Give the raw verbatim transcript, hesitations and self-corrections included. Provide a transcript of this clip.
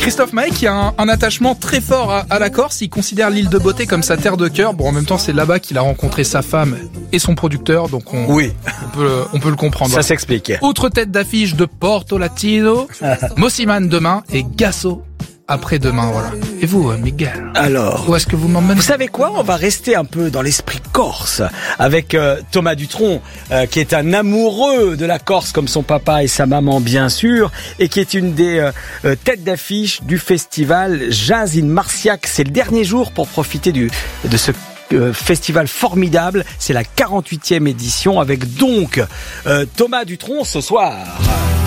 Christophe Maé qui a un, un attachement très fort à, à la Corse. Il considère l'île de Beauté comme sa terre de cœur. Bon, en même temps, c'est là-bas qu'il a rencontré sa femme et son producteur, donc on, oui. on, peut, on peut le comprendre. Ça s'explique. Autre tête d'affiche de Porto Latino, Mossiman demain et Gasso après-demain, voilà. Et vous, Miguel? Alors, où est-ce que vous m'emmenez? Vous savez quoi? On va rester un peu dans l'esprit corse avec euh, Thomas Dutronc, euh, qui est un amoureux de la Corse comme son papa et sa maman, bien sûr, et qui est une des euh, euh, têtes d'affiche du festival Jazz in Marciac. C'est le dernier jour pour profiter du, de ce euh, festival formidable. C'est la quarante-huitième édition avec donc euh, Thomas Dutronc ce soir.